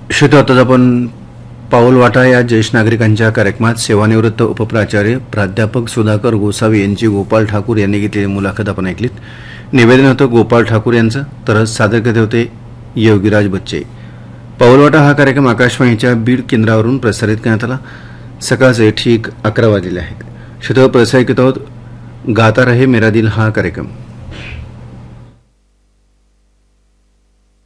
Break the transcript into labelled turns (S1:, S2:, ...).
S1: श्रोते, आता आपण पाऊलवाटा या ज्येष्ठ नागरिकांच्या कार्यक्रमात सेवानिवृत्त उपप्राचार्य प्राध्यापक सुधाकर गोसावी यांची गोपाळ ठाकूर यांनी घेतलेली मुलाखत आपण ऐकलीत. निवेदन होतं गोपाळ ठाकूर यांचं, तर सादर करते होते योगीराज बच्चे. पाऊलवाटा हा कार्यक्रम आकाशवाणीच्या बीड केंद्रावरून प्रसारित करण्यात आला. सकाळचे ठीक 11 वाजलेले आहेत. श्रोते, प्रसारित आहोत गाता रहे मेरा दिल हा कार्यक्रम.